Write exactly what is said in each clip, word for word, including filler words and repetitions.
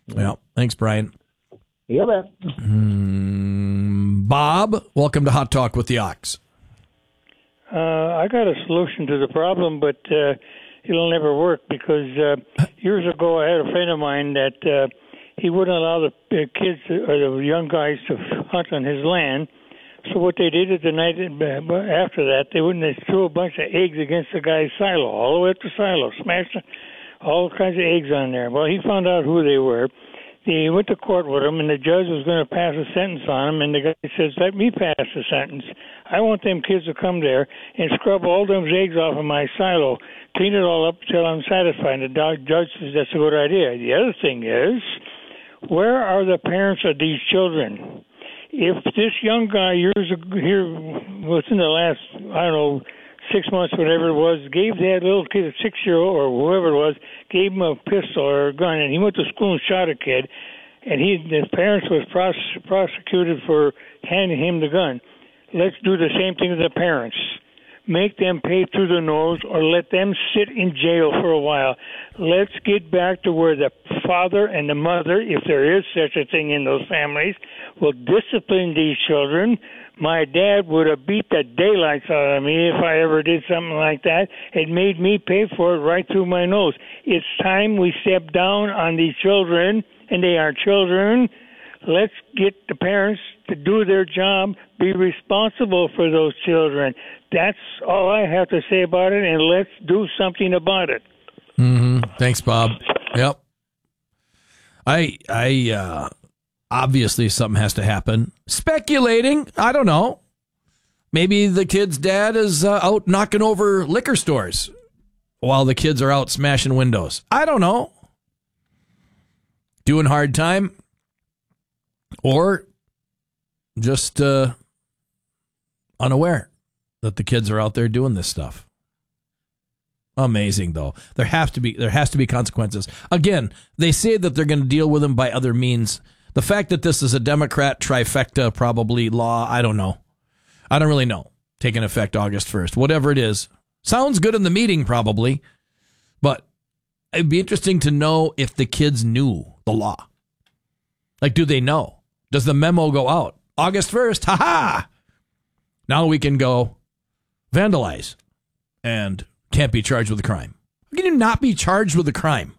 Yeah. Thanks, Brian. You bet. Mm, Bob, welcome to Hot Talk with the Ox. Uh, I got a solution to the problem, but uh, it'll never work because uh, years ago I had a friend of mine that uh, he wouldn't allow the uh, kids to, or the young guys to hunt on his land. So what they did is the night after that, they wouldn't they threw a bunch of eggs against the guy's silo, all the way up to silo, smashed all kinds of eggs on there. Well, he found out who they were. He went to court with him, and the judge was going to pass a sentence on him, and the guy says, let me pass the sentence. I want them kids to come there and scrub all those eggs off of my silo, clean it all up until I'm satisfied. And the judge says that's a good idea. The other thing is, where are the parents of these children? If this young guy years ago, here within the last, I don't know, six months, whatever it was, gave that little kid, a six-year-old or whoever it was, gave him a pistol or a gun, and he went to school and shot a kid, and he, his parents was prose- prosecuted for handing him the gun. Let's do the same thing to the parents. Make them pay through the nose or let them sit in jail for a while. Let's get back to where the father and the mother, if there is such a thing in those families, will discipline these children. My dad would have beat the daylights out of me if I ever did something like that. It made me pay for it right through my nose. It's time we step down on these children, and they are children. Let's get the parents to do their job, be responsible for those children. That's all I have to say about it, and let's do something about it. Mm-hmm. Thanks, Bob. Yep. I, I, uh, obviously something has to happen. Speculating, I don't know. Maybe the kid's dad is uh, out knocking over liquor stores while the kids are out smashing windows. I don't know. Doing hard time. Or just uh, unaware that the kids are out there doing this stuff. Amazing, though. There have to be there has to be consequences. Again, they say that they're going to deal with them by other means. The fact that this is a Democrat trifecta probably law, I don't know. I don't really know. Taking effect August first. Whatever it is. Sounds good in the meeting, probably. But it'd be interesting to know if the kids knew the law. Like, do they know? Does the memo go out? August first, ha-ha! Now we can go vandalize and can't be charged with a crime. How can you not be charged with a crime?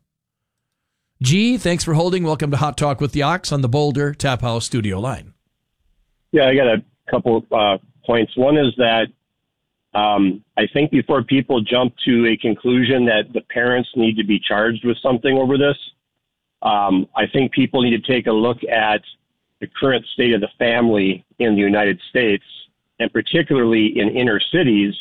G, thanks for holding. Welcome to Hot Talk with the Ox on the Boulder Tap House studio line. Yeah, I got a couple uh, points. One is that um, I think before people jump to a conclusion that the parents need to be charged with something over this, um, I think people need to take a look at the current state of the family in the United States, and particularly in inner cities,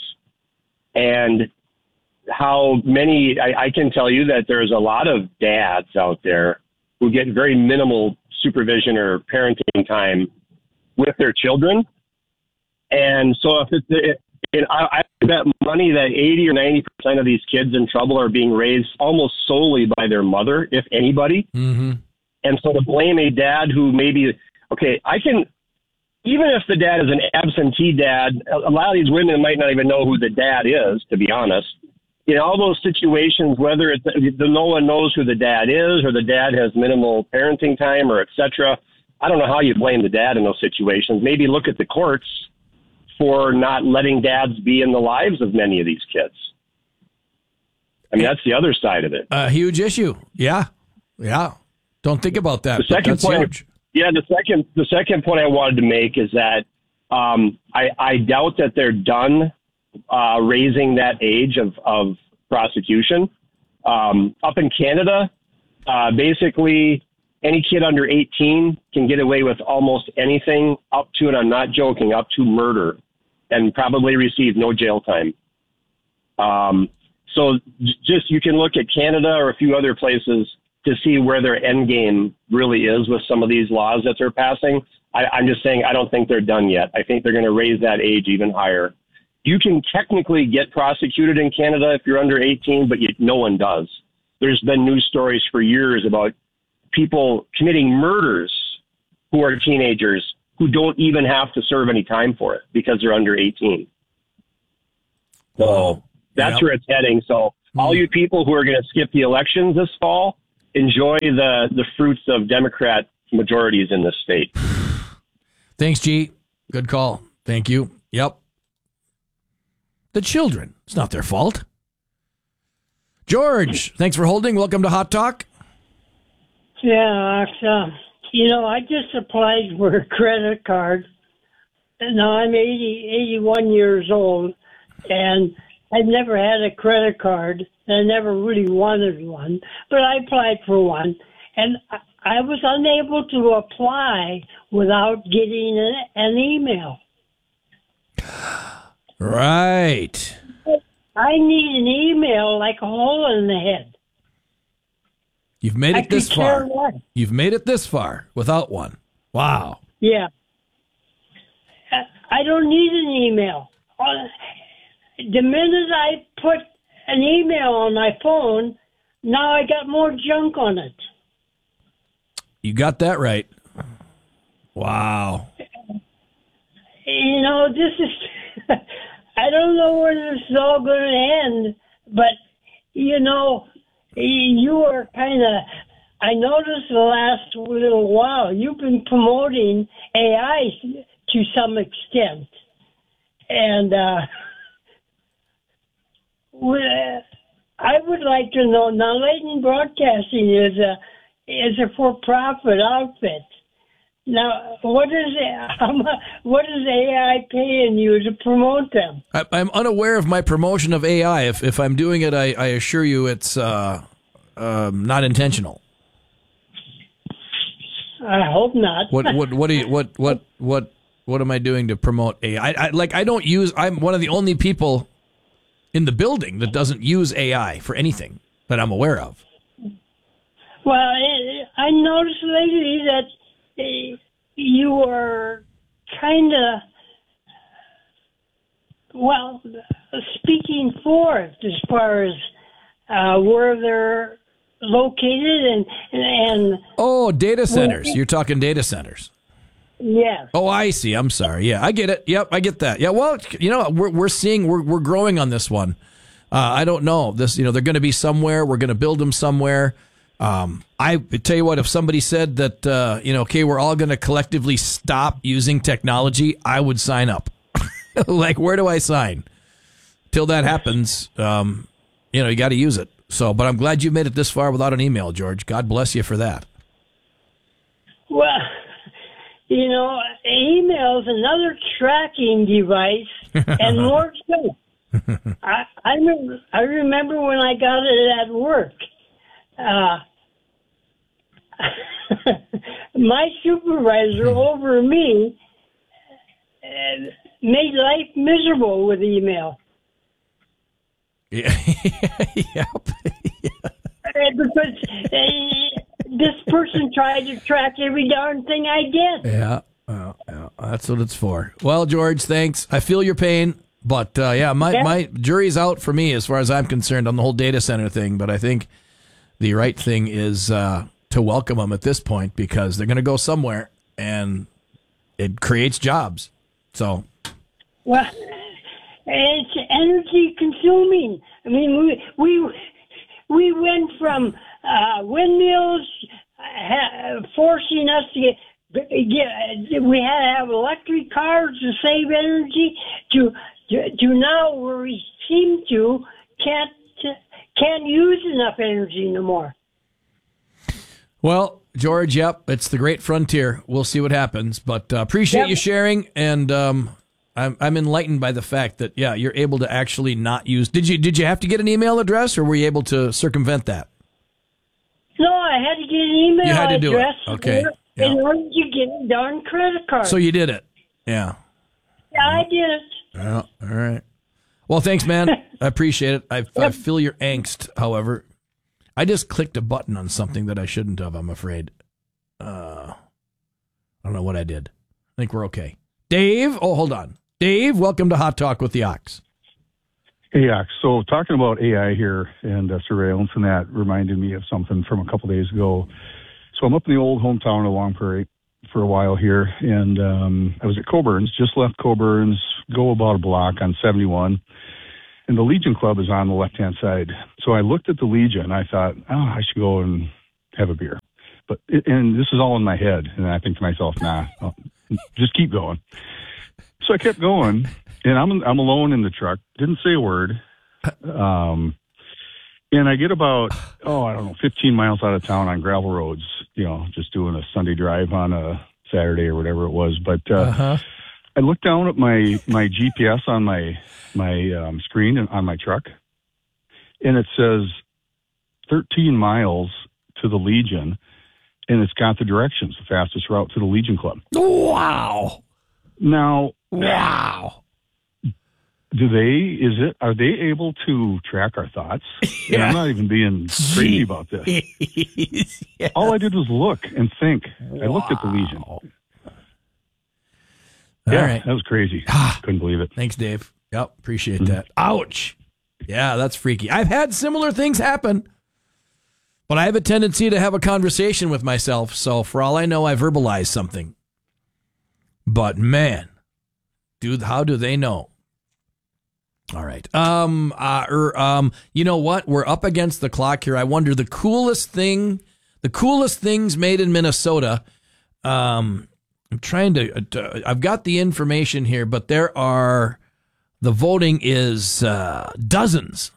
and how many, I, I can tell you that there's a lot of dads out there who get very minimal supervision or parenting time with their children. And so if it's, it, it, I, I bet money that eighty or ninety percent of these kids in trouble are being raised almost solely by their mother, if anybody. Mm-hmm. And so to blame a dad who maybe, okay, I can, even if the dad is an absentee dad, a lot of these women might not even know who the dad is, to be honest. In all those situations, whether it's no one knows who the dad is or the dad has minimal parenting time or et cetera, I don't know how you blame the dad in those situations. Maybe look at the courts for not letting dads be in the lives of many of these kids. I mean, that's the other side of it. A huge issue. Yeah. Yeah. Don't think about that. The second that's point, huge. Yeah, the second the second point I wanted to make is that um, I, I doubt that they're done uh, raising that age of, of prosecution. Um, up in Canada, uh, basically any kid under eighteen can get away with almost anything up to, and I'm not joking, up to murder, and probably receive no jail time. Um, so just you can look at Canada or a few other places to see where their end game really is with some of these laws that they're passing. I, I'm just saying I don't think they're done yet. I think they're going to raise that age even higher. You can technically get prosecuted in Canada if you're under eighteen, but you, no one does. There's been news stories for years about people committing murders who are teenagers who don't even have to serve any time for it because they're under eighteen. So Wow. that's Yep. where it's heading. So all you people who are going to skip the elections this fall, enjoy the, the fruits of Democrat majorities in this state. Thanks, G. Good call. Thank you. Yep. The children. It's not their fault. George, thanks for holding. Welcome to Hot Talk. Yeah, uh, you know, I just applied for a credit card. And now I'm eighty, eighty-one years old, and I've never had a credit card. And I never really wanted one, but I applied for one, and I, I was unable to apply without getting an, an email. Right. I need an email like a hole in the head. You've made it I this could care far. less. You've made it this far without one. Wow. Yeah. I don't need an email. Uh, The minute I put an email on my phone, now I got more junk on it. You got that right. Wow. You know, this is, I don't know where this is all going to end, but, you know, you are kind of, I noticed the last little while, you've been promoting A I to some extent. And uh, I would like to know, now Leighton Broadcasting is a, is a for-profit outfit. Now, what is it, how much, what is A I paying you to promote them? I, I'm unaware of my promotion of A I. If if I'm doing it, I, I assure you it's uh, um, not intentional. I hope not. What what what do you, what what what what am I doing to promote A I? I, I like I don't use. I'm one of the only people in the building that doesn't use A I for anything that I'm aware of. Well, it, I noticed lately that uh, you are kind of, well, speaking for it as far as uh, where they're located and and. Oh, data centers. You're talking data centers. Yes. Oh, I see. I'm sorry. Yeah, I get it. Yep, I get that. Yeah, well, you know, we're we're seeing we're we're growing on this one. Uh, I don't know this. You know, they're going to be somewhere. We're going to build them somewhere. Um, I tell you what, if somebody said that, uh, you know, okay, we're all going to collectively stop using technology, I would sign up. Like, where do I sign? Till that happens, um, you know, you got to use it. So, but I'm glad you made it this far without an email, George. God bless you for that. Well, you know, email's another tracking device and more too. I I, remember, I remember when I got it at work. Uh, my supervisor over me uh, made life miserable with email. Yeah. Yep. Uh, because uh, this person tried to track every darn thing I did. Yeah. Well, yeah, that's what it's for. Well, George, thanks. I feel your pain, but uh, yeah, my, Yeah. my jury's out for me as far as I'm concerned on the whole data center thing. But I think the right thing is uh, to welcome them at this point because they're going to go somewhere and it creates jobs. So, Well, it's energy consuming. I mean, we we we went from uh, windmills uh, forcing us to get, get. We had to have electric cars to save energy. To to, to now where we seem to can't can't use enough energy no more. well, George, yep, it's the great frontier. We'll see what happens, but uh, appreciate Yep. you sharing, and um, I'm I'm enlightened by the fact that yeah, you're able to actually not use. Did you did you have to get an email address, or were you able to circumvent that? No, I had to get an email You had to do it. address Okay. in order- Yeah. in order to get a darn credit card. So you did it. Yeah. yeah, I did it. Yeah. All right. Well, thanks, man. I appreciate it. I, I feel your angst. However, I just clicked a button on something that I shouldn't have. I'm afraid. Uh, I don't know what I did. I think we're okay. Dave. Oh, hold on. Dave, welcome to Hot Talk with the Ox. Hey, Ox. So talking about A I here and uh, surveillance and that reminded me of something from a couple days ago. So I'm up in the old hometown of Long Prairie for a while here, and um, I was at Coburn's, just left Coburn's, go about a block on seventy-one, and the Legion Club is on the left-hand side. So I looked at the Legion. I thought, oh, I should go and have a beer. But and this is all in my head, and I think to myself, nah, I'll just keep going. So I kept going, and I'm I'm alone in the truck. Didn't say a word. Um, and I get about oh I don't know fifteen miles out of town on gravel roads. You know, just doing a Sunday drive on a Saturday or whatever it was. But uh, uh-huh. I looked down at my my G P S on my my um, screen and on my truck, and it says thirteen miles to the Legion, and it's got the directions, the fastest route to the Legion Club. Wow. Now, wow. Do they, is it, are they able to track our thoughts? Yeah. And I'm not even being crazy about this. Yes. All I did was look and think. Wow. I looked at the Legion. All yeah, right. That was crazy. Couldn't believe it. Thanks, Dave. Yep, appreciate mm-hmm. that. Ouch. Yeah, that's freaky. I've had similar things happen, but I have a tendency to have a conversation with myself, so for all I know, I verbalize something. But man, dude, how do they know? All right. Um, uh, er, um, you know what? We're up against the clock here. I wonder the coolest thing, the coolest things made in Minnesota. Um, I'm trying to, uh, I've got the information here, but there are, the voting is uh, dozens,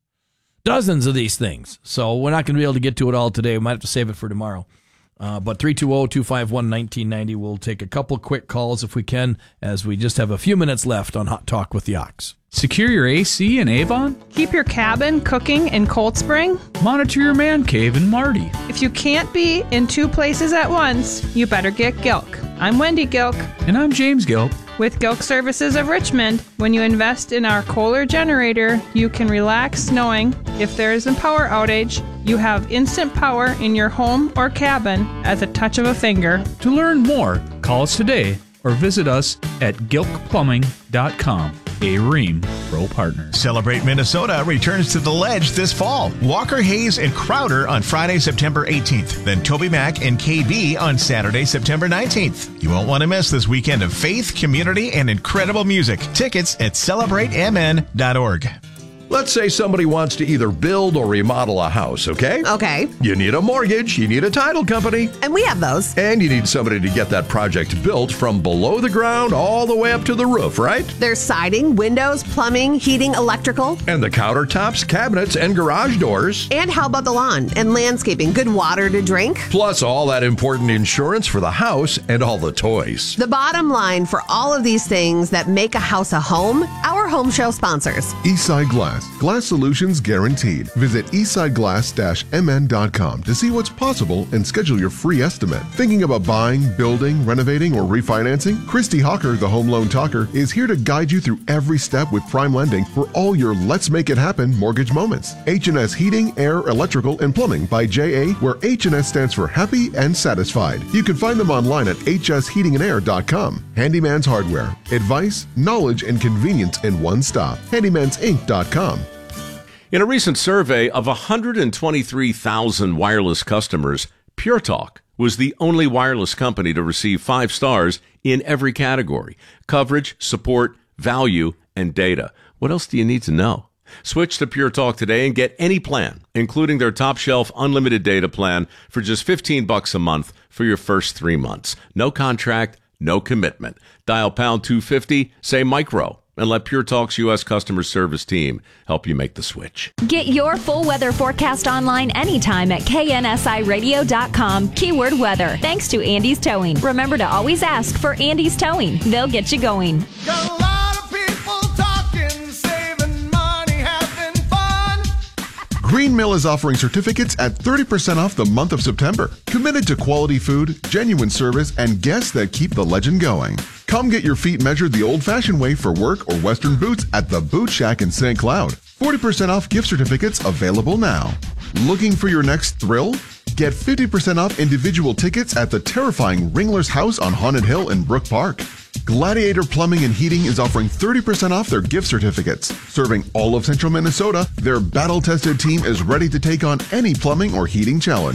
dozens of these things. So we're not going to be able to get to it all today. We might have to save it for tomorrow. Uh, but three two zero, two five one, one nine nine zero, we'll take a couple quick calls if we can, as we just have a few minutes left on Hot Talk with the Ox. Secure your A C in Avon? Keep your cabin cooking in Cold Spring? Monitor your man cave in Marty. If you can't be in two places at once, you better get Gilk. I'm Wendy Gilk. And I'm James Gilk. With Gilk Services of Richmond, when you invest in our Kohler generator, you can relax knowing if there is a power outage, you have instant power in your home or cabin at the touch of a finger. To learn more, call us today or visit us at gilk plumbing dot com. A Ream Pro Partner. Celebrate Minnesota returns to the Ledge this fall. Walker, Hayes, and Crowder on Friday, September eighteenth. Then Toby Mac and K B on Saturday, September nineteenth. You won't want to miss this weekend of faith, community, and incredible music. Tickets at celebrate m n dot org. Let's say somebody wants to either build or remodel a house, okay? Okay. You need a mortgage, you need a title company. And we have those. And you need somebody to get that project built from below the ground all the way up to the roof, right? There's siding, windows, plumbing, heating, electrical. And the countertops, cabinets, and garage doors. And how about the lawn and landscaping? Good water to drink. Plus all that important insurance for the house and all the toys. The bottom line for all of these things that make a house a home, our home show sponsors. Eastside Glass. Glass solutions guaranteed. Visit eastside glass dash m n dot com to see what's possible and schedule your free estimate. Thinking about buying, building, renovating, or refinancing? Christy Hawker, the Home Loan Talker, is here to guide you through every step with Prime Lending for all your Let's Make It Happen mortgage moments. H and S Heating, Air, Electrical, and Plumbing by J A, where H and S stands for Happy and Satisfied. You can find them online at h s heating and air dot com. Handyman's Hardware. Advice, knowledge, and convenience in one stop. handymans inc dot com. In a recent survey of one hundred twenty-three thousand wireless customers, Pure Talk was the only wireless company to receive five stars in every category: coverage, support, value, and data. What else do you need to know? Switch to Pure Talk today and get any plan, including their top shelf unlimited data plan, for just fifteen bucks a month for your first three months. No contract, no commitment. Dial pound two fifty, say micro, and let Pure Talk's U S customer service team help you make the switch. Get your full weather forecast online anytime at k n s i radio dot com. Keyword weather. Thanks to Andy's Towing. Remember to always ask for Andy's Towing. They'll get you going. Got a lot of people talking, saving money, having fun. Green Mill is offering certificates at thirty percent off the month of September. Committed to quality food, genuine service, and guests that keep the legend going. Come get your feet measured the old-fashioned way for work or Western boots at the Boot Shack in Saint Cloud. forty percent off gift certificates available now. Looking for your next thrill? Get fifty percent off individual tickets at the terrifying Ringler's House on Haunted Hill in Brook Park. Gladiator Plumbing and Heating is offering thirty percent off their gift certificates. Serving all of central Minnesota, their battle-tested team is ready to take on any plumbing or heating challenge.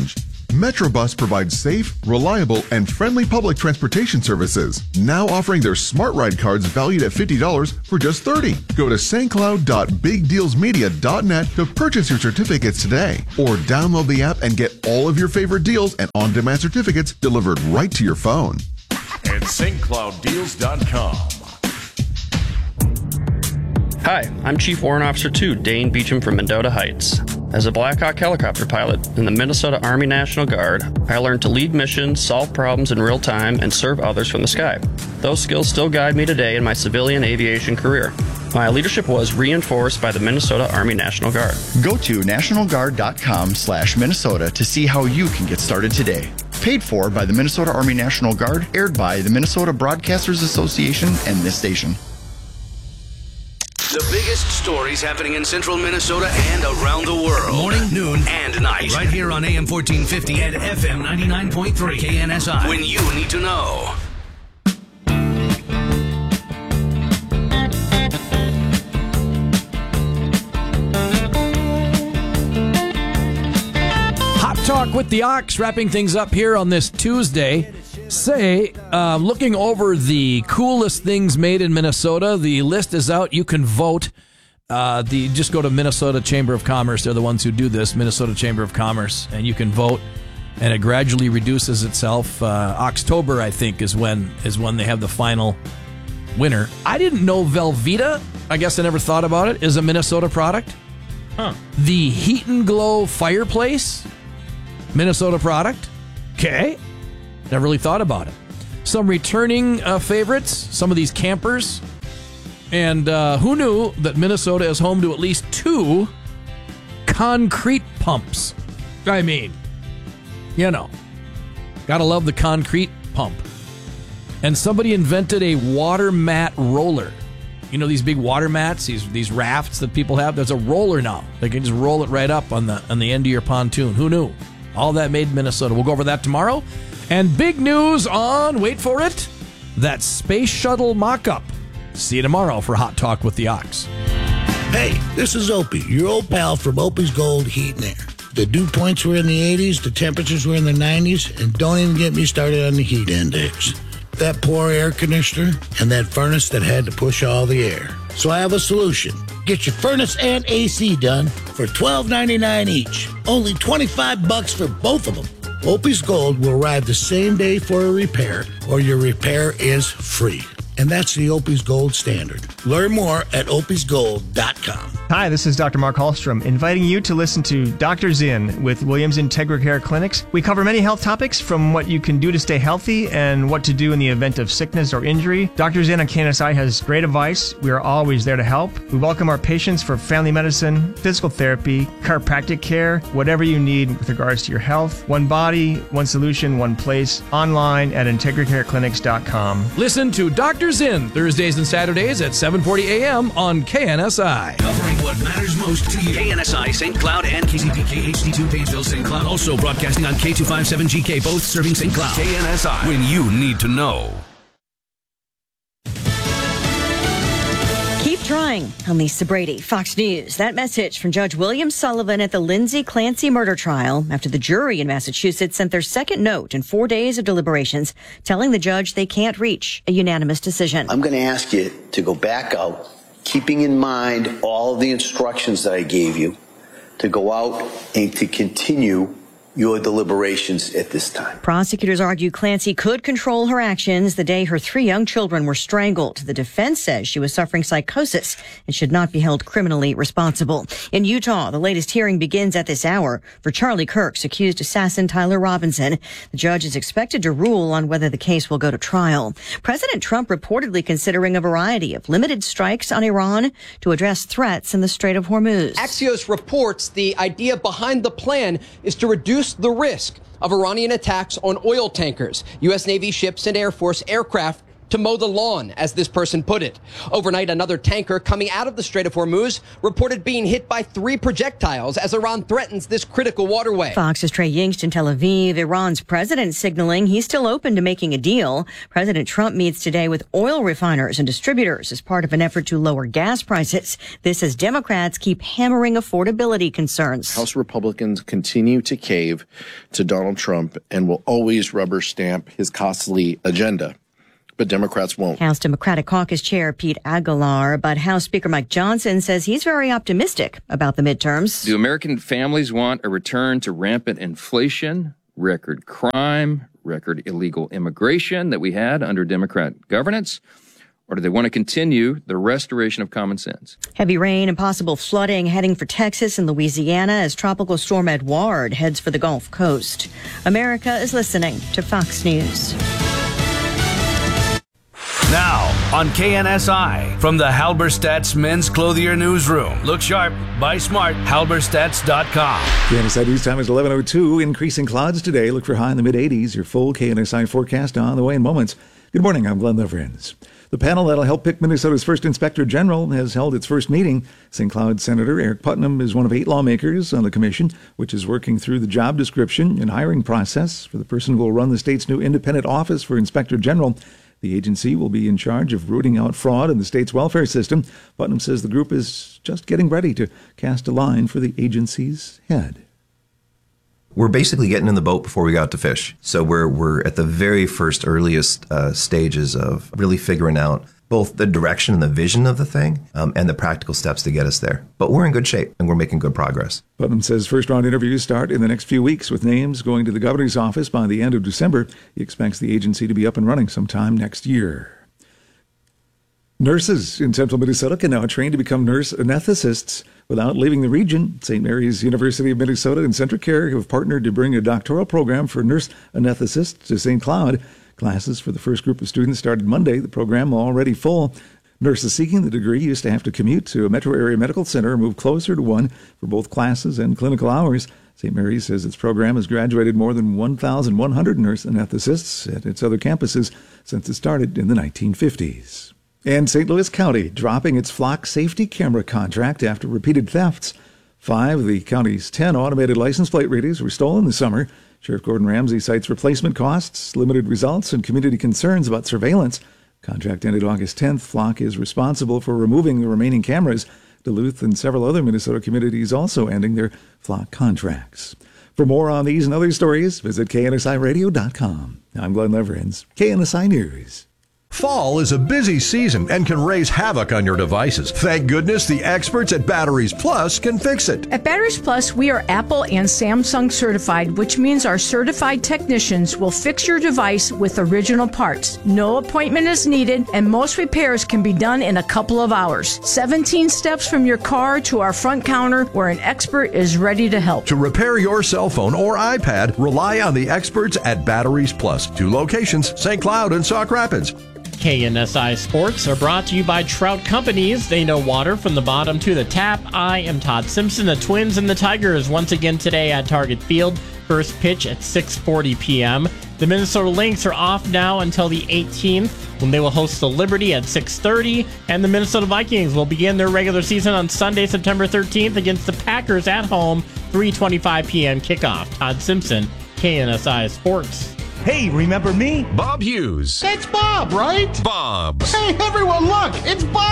Metrobus provides safe, reliable, and friendly public transportation services. Now offering their Smart Ride cards valued at fifty dollars for just thirty dollars. Go to saint cloud dot big deals media dot net to purchase your certificates today. Or download the app and get all of your favorite deals and on-demand certificates delivered right to your phone. At Saint Cloud Deals dot com. Hi, I'm Chief Warrant Officer two, Dane Beecham from Mendota Heights. As a Black Hawk helicopter pilot in the Minnesota Army National Guard, I learned to lead missions, solve problems in real time, and serve others from the sky. Those skills still guide me today in my civilian aviation career. My leadership was reinforced by the Minnesota Army National Guard. Go to national guard dot com slash Minnesota to see how you can get started today. Paid for by the Minnesota Army National Guard, aired by the Minnesota Broadcasters Association and this station. The biggest stories happening in central Minnesota and around the world. Morning, noon, and night. Right here on A M fourteen fifty and F M ninety-nine point three K N S I. When you need to know. Hot Talk with the Ox, wrapping things up here on this Tuesday. Say, uh, looking over the coolest things made in Minnesota, the list is out. You can vote. Uh, the just go to Minnesota Chamber of Commerce. They're the ones who do this, Minnesota Chamber of Commerce, and you can vote. And it gradually reduces itself. Uh, October, I think, is when is when they have the final winner. I didn't know Velveeta, I guess I never thought about it, is a Minnesota product. Huh. The Heat and Glow fireplace, Minnesota product. Okay. Never really thought about it. Some returning uh, favorites, some of these campers. And uh, who knew that Minnesota is home to at least two concrete pumps? I mean, you know, gotta love the concrete pump. And somebody invented a water mat roller. You know these big water mats, these these rafts that people have? There's a roller now. They can just roll it right up on the on the end of your pontoon. Who knew? All that made in Minnesota. We'll go over that tomorrow. And big news on, wait for it, that space shuttle mock-up. See you tomorrow for Hot Talk with the Ox. Hey, this is Opie, your old pal from Opie's Gold Heat and Air. The dew points were in the eighties, the temperatures were in the nineties, and don't even get me started on the heat index. That poor air conditioner and that furnace that had to push all the air. So I have a solution. Get your furnace and A C done for twelve ninety-nine each. Only twenty-five bucks for both of them. Opie's Gold will arrive the same day for a repair, or your repair is free. And that's the Opie's Gold standard. Learn more at opies gold dot com. Hi, this is Doctor Mark Hallstrom, inviting you to listen to Doctor's In with Williams Integra Care Clinics. We cover many health topics, from what you can do to stay healthy and what to do in the event of sickness or injury. Doctor's In on K N S I has great advice. We are always there to help. We welcome our patients for family medicine, physical therapy, chiropractic care, whatever you need with regards to your health. One body, one solution, one place. Online at integra care clinics dot com. Listen to Doctor's In Thursdays and Saturdays at seven forty a.m. on K N S I. Covering what matters most to you. K N S I, Saint Cloud, and K C P K H D two, Painesville, Saint Cloud. Also broadcasting on K two fifty-seven G K, both serving Saint Cloud. K N S I, when you need to know. Keep trying. I'm Lisa Brady, Fox News. That message from Judge William Sullivan at the Lindsay Clancy murder trial after the jury in Massachusetts sent their second note in four days of deliberations, telling the judge they can't reach a unanimous decision. I'm going to ask you to go back out, keeping in mind all of the instructions that I gave you, to go out and to continue your deliberations at this time. Prosecutors argue Clancy could control her actions the day her three young children were strangled. The defense says she was suffering psychosis and should not be held criminally responsible. In Utah, the latest hearing begins at this hour for Charlie Kirk's accused assassin Tyler Robinson. The judge is expected to rule on whether the case will go to trial. President Trump reportedly considering a variety of limited strikes on Iran to address threats in the Strait of Hormuz. Axios reports the idea behind the plan is to reduce the risk of Iranian attacks on oil tankers, U S Navy ships, and Air Force aircraft to mow the lawn, as this person put it. Overnight, another tanker coming out of the Strait of Hormuz reported being hit by three projectiles as Iran threatens this critical waterway. Fox's Trey Yingst in Tel Aviv. Iran's president signaling he's still open to making a deal. President Trump meets today with oil refiners and distributors as part of an effort to lower gas prices. This as Democrats keep hammering affordability concerns. House Republicans continue to cave to Donald Trump and will always rubber stamp his costly agenda. But Democrats won't. House Democratic Caucus Chair Pete Aguilar, but House Speaker Mike Johnson says he's very optimistic about the midterms. Do American families want a return to rampant inflation, record crime, record illegal immigration that we had under Democrat governance? Or do they want to continue the restoration of common sense? Heavy rain and possible flooding heading for Texas and Louisiana as Tropical Storm Edouard heads for the Gulf Coast. America is listening to Fox News. Now on K N S I from the Halberstadt's Men's Clothier Newsroom. Look sharp, buy smart, halberstadts dot com. K N S I News Time is eleven oh two. Increasing clouds today. Look for high in the mid eighties. Your full K N S I forecast on the way in moments. Good morning, I'm Glenn Leverins. The panel that'll help pick Minnesota's first Inspector General has held its first meeting. Saint Cloud Senator Eric Putnam is one of eight lawmakers on the commission, which is working through the job description and hiring process for the person who will run the state's new independent office for Inspector General. The agency will be in charge of rooting out fraud in the state's welfare system. Putnam says the group is just getting ready to cast a line for the agency's head. We're basically getting in the boat before we got to fish. So we're we're at the very first, earliest uh, stages of really figuring out both the direction and the vision of the thing um, and the practical steps to get us there. But we're in good shape and we're making good progress. Putnam says first-round interviews start in the next few weeks with names going to the governor's office by the end of December. He expects the agency to be up and running sometime next year. Nurses in central Minnesota can now train to become nurse anesthetists without leaving the region. Saint Mary's University of Minnesota and CentraCare have partnered to bring a doctoral program for nurse anesthetists to Saint Cloud. Classes for the first group of students started Monday. The program already full. Nurses seeking the degree used to have to commute to a metro area medical center or move closer to one for both classes and clinical hours. Saint Mary's says its program has graduated more than one thousand one hundred nurse anesthetists at its other campuses since it started in the nineteen fifties. And Saint Louis County dropping its flock safety camera contract after repeated thefts. Five of the county's ten automated license plate readers were stolen this summer. Sheriff Gordon Ramsay cites replacement costs, limited results, and community concerns about surveillance. Contract ended August tenth. Flock is responsible for removing the remaining cameras. Duluth and several other Minnesota communities also ending their flock contracts. For more on these and other stories, visit K N S I radio dot com. I'm Glenn Leverins, K N S I News. Fall is a busy season and can raise havoc on your devices. Thank goodness the experts at Batteries Plus can fix it. At Batteries Plus, we are Apple and Samsung certified, which means our certified technicians will fix your device with original parts. No appointment is needed, and most repairs can be done in a couple of hours. seventeen steps from your car to our front counter where an expert is ready to help. To repair your cell phone or iPad, rely on the experts at Batteries Plus. Two locations, Saint Cloud and Sauk Rapids. K N S I Sports are brought to you by Trout Companies. They know water from the bottom to the tap. I am Todd Simpson. The Twins and the Tigers once again today at Target Field. First pitch at six forty p.m. The Minnesota Lynx are off now until the eighteenth, when they will host the Liberty at six thirty. And the Minnesota Vikings will begin their regular season on Sunday, September thirteenth against the Packers at home, three twenty-five p.m. kickoff. Todd Simpson, K N S I Sports. Hey, remember me? Bob Hughes. It's Bob, right? Bob. Hey, everyone, look! It's Bob!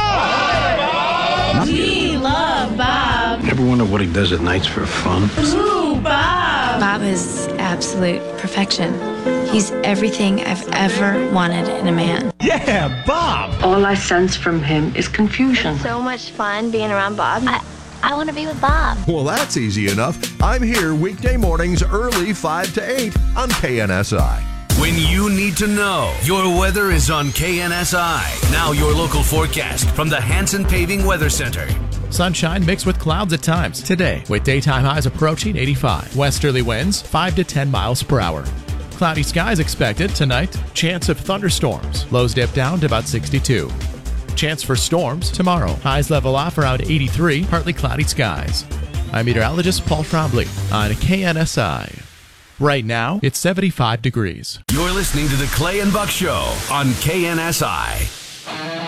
Hi, Bob! We love Bob. Ever wonder what he does at nights for fun? Ooh, Bob! Bob is absolute perfection. He's everything I've ever wanted in a man. Yeah, Bob! All I sense from him is confusion. So much fun being around Bob. I, I want to be with Bob. Well, that's easy enough. I'm here weekday mornings early five to eight on K N S I. When you need to know, your weather is on K N S I. Now your local forecast from the Hanson Paving Weather Center. Sunshine mixed with clouds at times today, with daytime highs approaching eighty-five. Westerly winds five to ten miles per hour. Cloudy skies expected tonight. Chance of thunderstorms. Lows dip down to about sixty-two. Chance for storms tomorrow. Highs level off around eighty-three. Partly cloudy skies. I'm meteorologist Paul Trombley on K N S I. Right now, it's seventy-five degrees. You're listening to the Clay and Buck Show on K N S I.